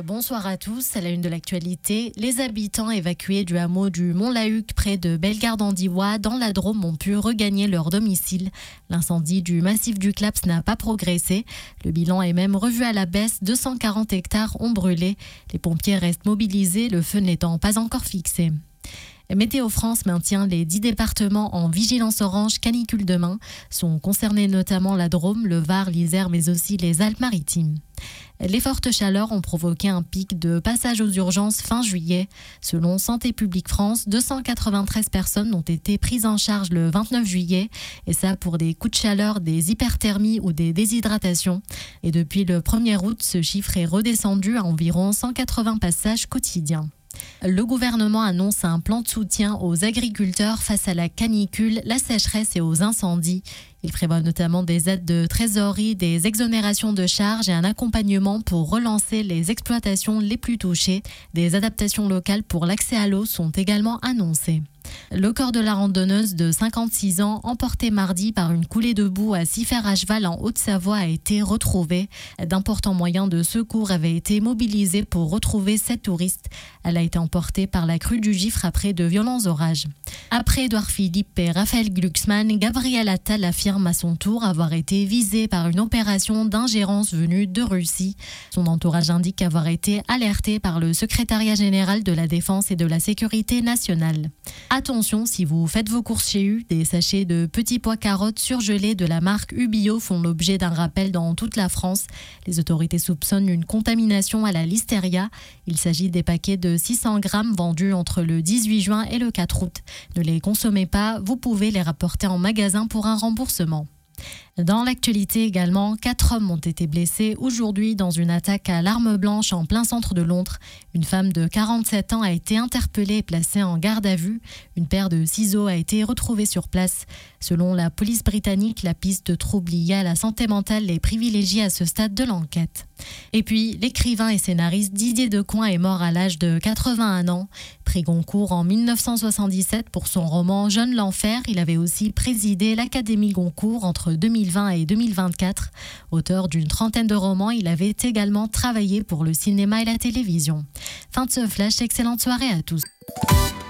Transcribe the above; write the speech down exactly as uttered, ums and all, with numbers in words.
Bonsoir à tous. À la une de l'actualité, les habitants évacués du hameau du Mont-Lahuc près de Bellegarde-en-Diois dans la Drôme ont pu regagner leur domicile. L'incendie du massif du Claps n'a pas progressé. Le bilan est même revu à la baisse. deux cent quarante hectares ont brûlé. Les pompiers restent mobilisés, le feu n'étant pas encore fixé. Météo France maintient les dix départements en vigilance orange canicule demain. Sont concernés notamment la Drôme, le Var, l'Isère, mais aussi les Alpes-Maritimes. Les fortes chaleurs ont provoqué un pic de passage aux urgences fin juillet. Selon Santé publique France, deux cent quatre-vingt-treize personnes ont été prises en charge le vingt-neuf juillet. Et ça pour des coups de chaleur, des hyperthermies ou des déshydratations. Et depuis le premier août, ce chiffre est redescendu à environ cent quatre-vingts passages quotidiens. Le gouvernement annonce un plan de soutien aux agriculteurs face à la canicule, la sécheresse et aux incendies. Il prévoit notamment des aides de trésorerie, des exonérations de charges et un accompagnement pour relancer les exploitations les plus touchées. Des adaptations locales pour l'accès à l'eau sont également annoncées. Le corps de la randonneuse de cinquante-six ans, emporté mardi par une coulée de boue à Siffert à cheval en Haute-Savoie, a été retrouvé. D'importants moyens de secours avaient été mobilisés pour retrouver cette touriste. Elle a été emportée par la crue du Gifre après de violents orages. Après Édouard Philippe et Raphaël Glucksmann, Gabriel Attal affirme à son tour avoir été visé par une opération d'ingérence venue de Russie. Son entourage indique avoir été alerté par le secrétariat général de la Défense et de la Sécurité nationale. Attention, si vous faites vos courses chez U, des sachets de petits pois carottes surgelés de la marque Ubio font l'objet d'un rappel dans toute la France. Les autorités soupçonnent une contamination à la listeria. Il s'agit des paquets de six cents grammes vendus entre le dix-huit juin et le quatre août. Ne les consommez pas, vous pouvez les rapporter en magasin pour un remboursement. Dans l'actualité également, quatre hommes ont été blessés aujourd'hui dans une attaque à l'arme blanche en plein centre de Londres. Une femme de quarante-sept ans a été interpellée et placée en garde à vue. Une paire de ciseaux a été retrouvée sur place. Selon la police britannique, la piste de troubles liés à la santé mentale est privilégiée à ce stade de l'enquête. Et puis, l'écrivain et scénariste Didier Decoing est mort à l'âge de quatre-vingt-un ans. Prix Goncourt en mille neuf cent soixante-dix-sept pour son roman Jeune l'Enfer. Il avait aussi présidé l'Académie Goncourt entre deux mille vingt et deux mille vingt-quatre. Auteur d'une trentaine de romans, il avait également travaillé pour le cinéma et la télévision. Fin de ce flash, excellente soirée à tous.